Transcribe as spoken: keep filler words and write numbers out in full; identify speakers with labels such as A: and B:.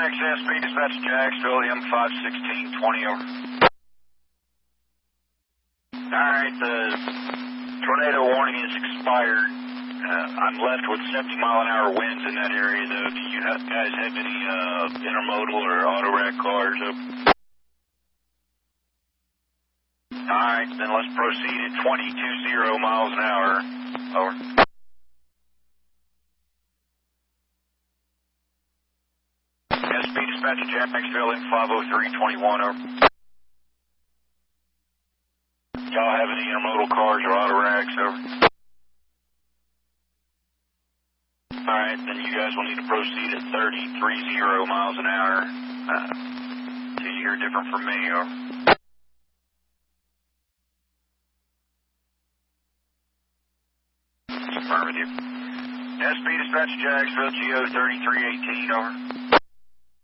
A: Jax, S P dispatch Jacksville, M five sixteen twenty over. Alright, the tornado warning is expired. Uh, I'm left with seventy mile an hour winds in that area though. Do you have, guys have any uh, intermodal or auto rack cars up? Alright, then let's proceed at twenty-two zero miles an hour. Over. S P dispatch Jacksville, M five oh three twenty-one over. Y'all have any intermodal cars or auto racks over? Alright, then you guys will need to proceed at thirty-three zero miles an hour. Uh, till you hear different from me, over. Affirmative. S P dispatch Jacksville, G O thirty-three eighteen, over.